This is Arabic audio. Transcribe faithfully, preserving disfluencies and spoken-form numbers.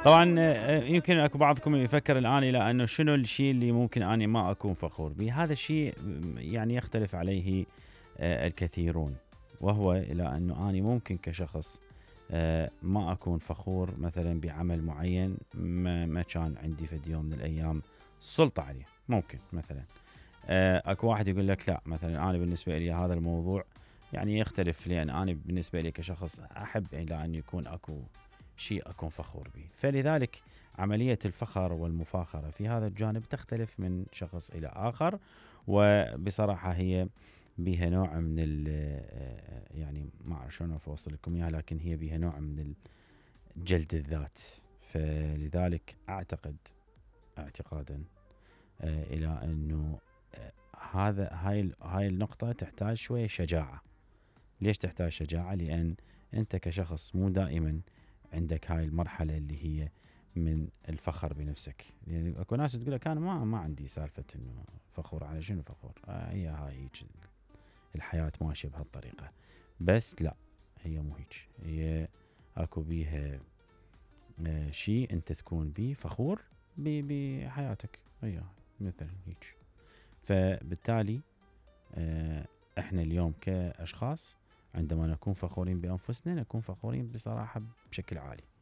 طبعا آه، يمكن اكو بعضكم يفكر الان الى انه شنو الشيء اللي ممكن اني ما اكون فخور به. هذا الشيء م، يعني يختلف عليه آه، الكثيرون، وهو الى انه اني ممكن كشخص آه، ما اكون فخور مثلا بعمل معين ما, ما كان عندي في يوم من الايام سلطة عليه. ممكن مثلا آه، اكو واحد يقول لك لا، مثلا انا بالنسبة لي هذا الموضوع يعني يختلف، لان انا بالنسبة لي كشخص احب الى ان يكون اكو شيء أكون فخور به. فلذلك عملية الفخر والمفاخرة في هذا الجانب تختلف من شخص إلى آخر، وبصراحة هي بها نوع من ال يعني ما أعرف شلون أوصل لكم إياها، لكن هي بها نوع من جلد الذات. فلذلك أعتقد اعتقادا آه، إلى أنه آه، هذا هاي ال- هاي النقطة تحتاج شوية شجاعة. ليش تحتاج شجاعة؟ لأن أنت كشخص مو دائما عندك هاي المرحلة اللي هي من الفخر بنفسك. يعني اكو ناس تقول لك انا ما ما عندي سالفة انه فخور على شنو فخور، آه هي هاي هيك الحياة ماشية بهالطريقة. بس لا، هي مو هيك. هي اكو بيها آه شيء انت تكون بيه فخور بي- بحياتك، هي مثلا هيك. فبالتالي آه، احنا اليوم كاشخاص عندما نكون فخورين بانفسنا نكون فخورين بصراحه بشكل عالي.